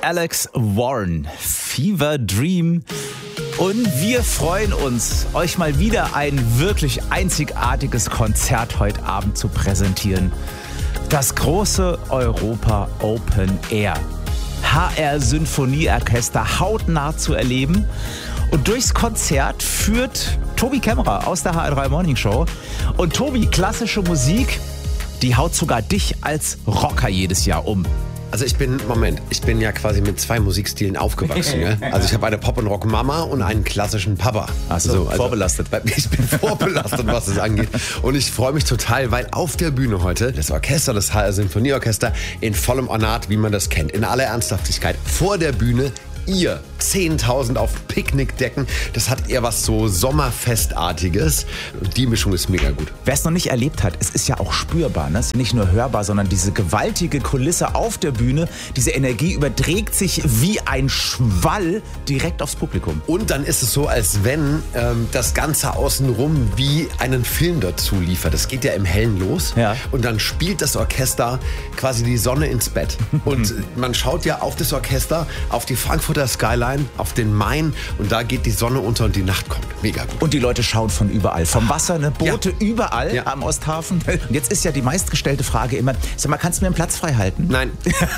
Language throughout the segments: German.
Alex Warren, Fever Dream. Und wir freuen uns, euch mal wieder ein wirklich einzigartiges Konzert heute Abend zu präsentieren. Das große Europa Open Air. HR Sinfonieorchester hautnah zu erleben. Und durchs Konzert führt Tobi Kämmerer aus der HR3 Morning Show. Und Tobi, klassische Musik, die haut sogar dich als Rocker jedes Jahr um. Also ich bin ja quasi mit zwei Musikstilen aufgewachsen. Ne? Also ich habe eine Pop- und Rock-Mama und einen klassischen Papa. Also vorbelastet. Ich bin vorbelastet, was das angeht. Und ich freue mich total, weil auf der Bühne heute das Orchester, das HR Sinfonieorchester, in vollem Ornat, wie man das kennt, in aller Ernsthaftigkeit, vor der Bühne. Ihr 10.000 auf Picknickdecken, das hat eher was so Sommerfestartiges. Und die Mischung ist mega gut. Wer es noch nicht erlebt hat, es ist ja auch spürbar, ne? Es ist nicht nur hörbar, sondern diese gewaltige Kulisse auf der Bühne, diese Energie überträgt sich wie ein Schwall direkt aufs Publikum. Und dann ist es so, als wenn das Ganze außenrum wie einen Film dazu liefert. Das geht ja im Hellen los. Ja. Und dann spielt das Orchester quasi die Sonne ins Bett. Und man schaut ja auf das Orchester, auf die Frankfurter Skyline, auf den Main, und da geht die Sonne unter und die Nacht kommt. Mega gut. Und die Leute schauen von überall. Vom Wasser, ne? Boote überall am Osthafen. Und jetzt ist ja die meistgestellte Frage immer, sag mal, kannst du mir einen Platz frei halten? Nein.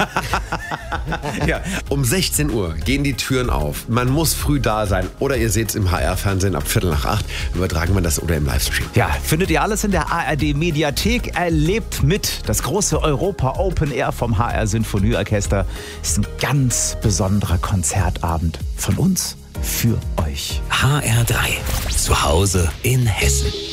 Um 16 Uhr gehen die Türen auf. Man muss früh da sein. Oder ihr seht es im HR-Fernsehen ab 7:45. Übertragen wir das oder im Livestream. Ja, findet ihr alles in der ARD-Mediathek. Erlebt mit. Das große Europa Open Air vom HR Sinfonieorchester ist ein ganz besonderer Konzertabend von uns für euch. HR3. Zu Hause in Hessen.